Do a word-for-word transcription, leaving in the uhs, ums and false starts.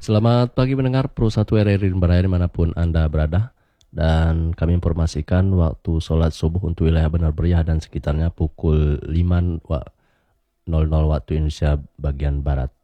Selamat pagi mendengar Pro satu R R I Rimbaraya dimanapun Anda berada. Dan kami informasikan waktu sholat subuh untuk wilayah Benar Meriah dan sekitarnya pukul lima waktu Indonesia bagian Barat.